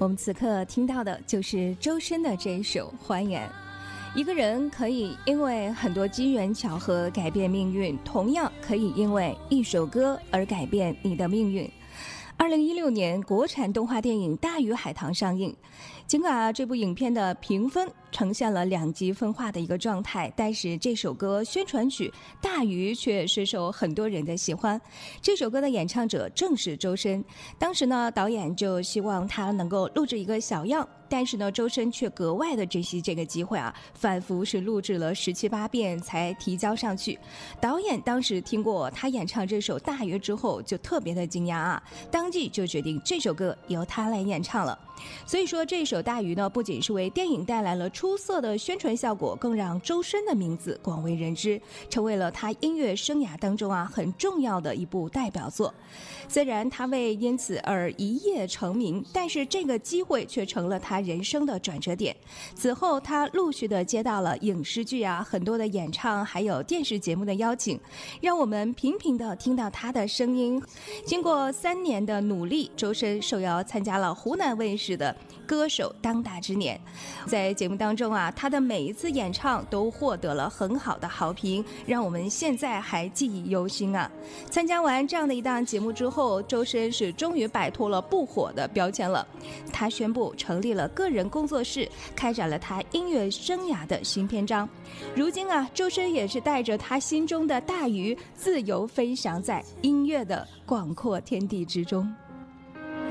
我们此刻听到的就是周深的这一首《还原》。一个人可以因为很多机缘巧合改变命运，同样可以因为一首歌而改变你的命运。2016年，国产动画电影《大鱼海棠》上映。尽管这部影片的评分呈现了两极分化的一个状态，但是这首歌宣传曲《大鱼》却深受很多人的喜欢。这首歌的演唱者正是周深。当时呢，导演就希望他能够录制一个小样，但是呢，周深却格外的珍惜这个机会啊，反复是录制了17、8遍才提交上去。导演当时听过他演唱这首《大鱼》之后，就特别的惊讶啊，当即就决定这首歌由他来演唱了。所以说，这首《大鱼》呢，不仅是为电影带来了出色的宣传效果，更让周深的名字广为人知，成为了他音乐生涯当中很重要的一部代表作。虽然他未因此而一夜成名，但是这个机会却成了他人生的转折点。此后，他陆续的接到了影视剧很多的演唱，还有电视节目的邀请，让我们频频的听到他的声音。经过3年的努力，周深受邀参加了湖南卫视的歌手当打之年。在节目当中他的每一次演唱都获得了很好的好评，让我们现在还记忆犹新啊。参加完这样的一档节目之后，周深是终于摆脱了不火的标签了。他宣布成立了个人工作室，开展了他音乐生涯的新篇章。如今周深也是带着他心中的大鱼，自由飞翔在音乐的广阔天地之中。